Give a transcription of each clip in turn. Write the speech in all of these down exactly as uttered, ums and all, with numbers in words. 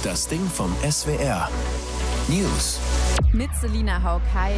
Das Ding vom S W R. News. Mit Selina Haug. Hi.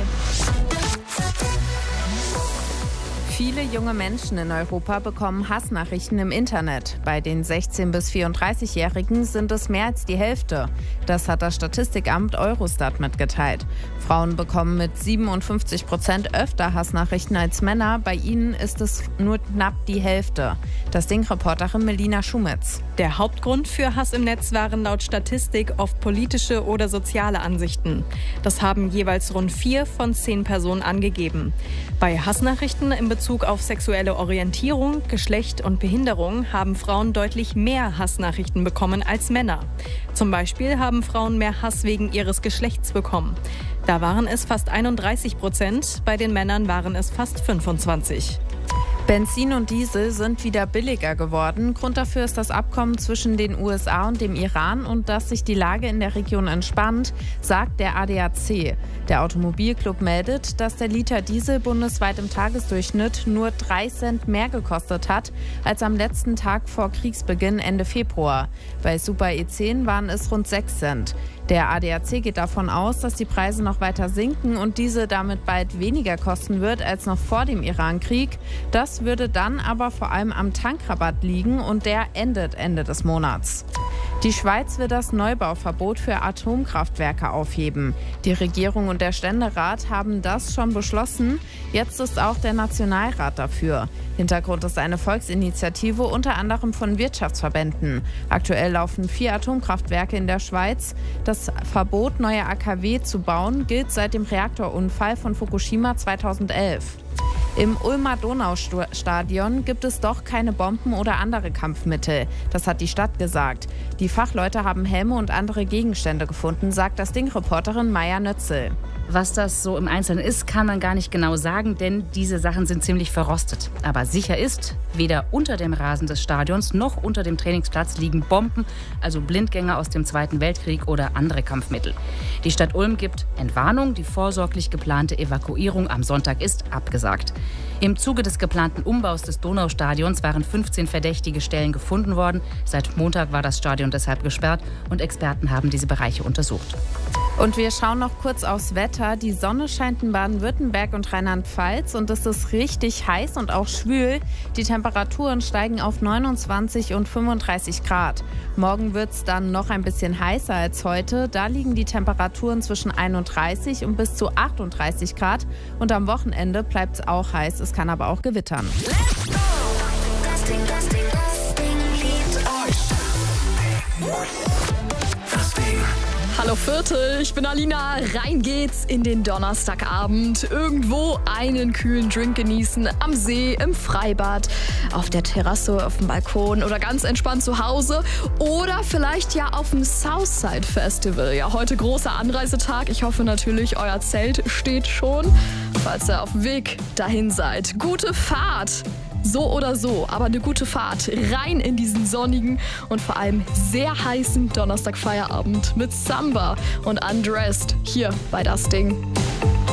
Viele junge Menschen in Europa bekommen Hassnachrichten im Internet. Bei den sechzehn- bis vierunddreißigjährigen sind es mehr als die Hälfte. Das hat das Statistikamt Eurostat mitgeteilt. Frauen bekommen mit siebenundfünfzig Prozent öfter Hassnachrichten als Männer. Bei ihnen ist es nur knapp die Hälfte. Das Ding-Reporterin Melina Schumitz. Der Hauptgrund für Hass im Netz waren laut Statistik oft politische oder soziale Ansichten. Das haben jeweils rund vier von zehn Personen angegeben. Bei Hassnachrichten in Bezug auf sexuelle Orientierung, Geschlecht und Behinderung haben Frauen deutlich mehr Hassnachrichten bekommen als Männer. Zum Beispiel haben Frauen mehr Hass wegen ihres Geschlechts bekommen. Da waren es fast einunddreißig Prozent, bei den Männern waren es fast fünfundzwanzig. Benzin und Diesel sind wieder billiger geworden. Grund dafür ist das Abkommen zwischen den U S A und dem Iran und dass sich die Lage in der Region entspannt, sagt der A D A C. Der Automobilclub meldet, dass der Liter Diesel bundesweit im Tagesdurchschnitt nur drei Cent mehr gekostet hat als am letzten Tag vor Kriegsbeginn Ende Februar. Bei Super E zehn waren es rund sechs Cent. Der A D A C geht davon aus, dass die Preise noch weiter sinken und diese damit bald weniger kosten wird als noch vor dem Irankrieg. Das würde dann aber vor allem am Tankrabatt liegen und der endet Ende des Monats. Die Schweiz will das Neubauverbot für Atomkraftwerke aufheben. Die Regierung und der Ständerat haben das schon beschlossen. Jetzt ist auch der Nationalrat dafür. Hintergrund ist eine Volksinitiative, unter anderem von Wirtschaftsverbänden. Aktuell laufen vier Atomkraftwerke in der Schweiz. Das Verbot, neue A K W zu bauen, gilt seit dem Reaktorunfall von Fukushima zweitausendelf. Im Ulmer Donaustadion gibt es doch keine Bomben oder andere Kampfmittel. Das hat die Stadt gesagt. Die Fachleute haben Helme und andere Gegenstände gefunden, sagt das Ding-Reporterin Maja Nötzel. Was das so im Einzelnen ist, kann man gar nicht genau sagen, denn diese Sachen sind ziemlich verrostet. Aber sicher ist, weder unter dem Rasen des Stadions noch unter dem Trainingsplatz liegen Bomben, also Blindgänger aus dem Zweiten Weltkrieg oder andere Kampfmittel. Die Stadt Ulm gibt Entwarnung, die vorsorglich geplante Evakuierung am Sonntag ist abgesagt. Im Zuge des geplanten Umbaus des Donaustadions waren fünfzehn verdächtige Stellen gefunden worden. Seit Montag war das Stadion deshalb gesperrt und Experten haben diese Bereiche untersucht. Und wir schauen noch kurz aufs Wetter. Die Sonne scheint in Baden-Württemberg und Rheinland-Pfalz und es ist richtig heiß und auch schwül. Die Temperaturen steigen auf neunundzwanzig und fünfunddreißig Grad. Morgen wird es dann noch ein bisschen heißer als heute. Da liegen die Temperaturen zwischen einunddreißig und bis zu achtunddreißig Grad. Und am Wochenende bleibt es auch heiß. Es kann aber auch gewittern. Let's go! Das Ding, das Ding, das Ding liebt euch. Das Ding. Hallo Viertel, ich bin Alina. Rein geht's in den Donnerstagabend. Irgendwo einen kühlen Drink genießen, am See, im Freibad, auf der Terrasse, auf dem Balkon oder ganz entspannt zu Hause oder vielleicht ja auf dem Southside Festival. Ja, heute großer Anreisetag. Ich hoffe natürlich, euer Zelt steht schon, falls ihr auf dem Weg dahin seid. Gute Fahrt! So oder so, aber eine gute Fahrt rein in diesen sonnigen und vor allem sehr heißen Donnerstagfeierabend mit Samba und Undressed hier bei Das Ding.